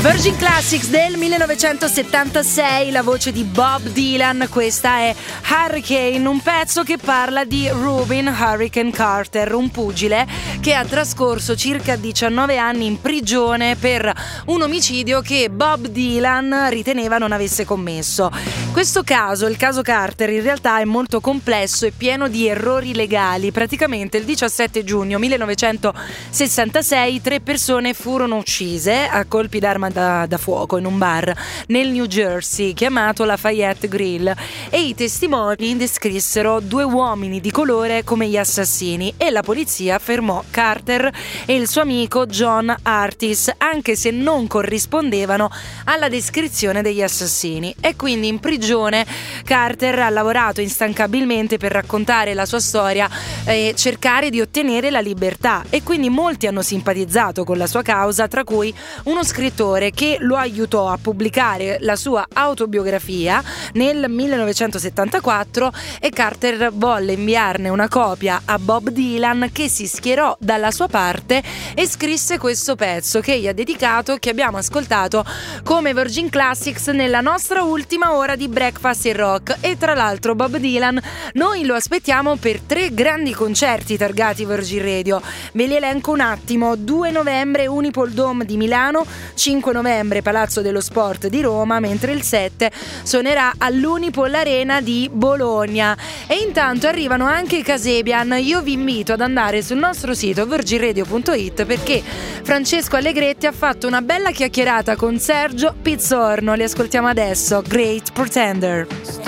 Virgin Classics del 1976, la voce di Bob Dylan. Questa è Hurricane, un pezzo che parla di Rubin Hurricane Carter, un pugile che ha trascorso circa 19 anni in prigione per un omicidio che Bob Dylan riteneva non avesse commesso. Questo caso, il caso Carter, in realtà è molto complesso e pieno di errori legali. Praticamente il 17 giugno 1966 3 persone furono uccise a colpi d'arma da fuoco in un bar nel New Jersey chiamato Lafayette Grill, e i testimoni descrissero 2 uomini di colore come gli assassini, e la polizia fermò Carter e il suo amico John Artis, anche se non corrispondevano alla descrizione degli assassini. E quindi in prigione Carter ha lavorato instancabilmente per raccontare la sua storia e cercare di ottenere la libertà, e quindi molti hanno simpatizzato con la sua causa, tra cui uno scrittore che lo aiutò a pubblicare la sua autobiografia nel 1974, e Carter volle inviarne una copia a Bob Dylan, che si schierò dalla sua parte e scrisse questo pezzo che gli ha dedicato, che abbiamo ascoltato come Virgin Classics nella nostra ultima ora di Breakfast in Rock. E tra l'altro Bob Dylan noi lo aspettiamo per 3 grandi concerti targati Virgin Radio. Ve li elenco un attimo: 2 novembre Unipol Dome di Milano, 5 novembre Palazzo dello Sport di Roma, mentre il 7 suonerà all'Unipol Arena di Bologna. E intanto arrivano anche i Kasabian. Io vi invito ad andare sul nostro sito virginradio.it, perché Francesco Allegretti ha fatto una bella chiacchierata con Sergio Pizzorno. Li ascoltiamo adesso, Great Pretender.